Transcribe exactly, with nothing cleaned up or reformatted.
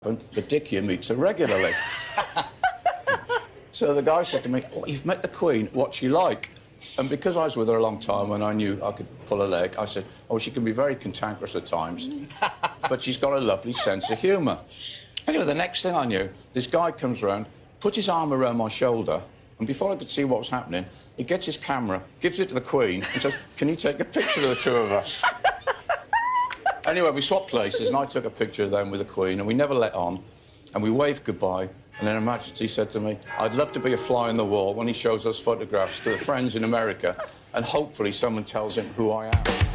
the dick here meets her regularly. So the guy said to me, oh, you've met the Queen, what's she like? And because I was with her a long time and I knew I could pull a leg, I said, oh, she can be very cantankerous at times, but she's got a lovely sense of humour. Anyway, the next thing I knew, this guy comes round, puts his arm around my shoulder, and before I could see what was happening, he gets his camera, gives it to the Queen, and says, can you take a picture of the two of us? Anyway, we swapped places, and I took a picture of them with the Queen, and we never let on, and we waved goodbye, and then Her Majesty said to me, I'd love to be a fly on the wall when he shows us photographs to the friends in America, and hopefully someone tells him who I am.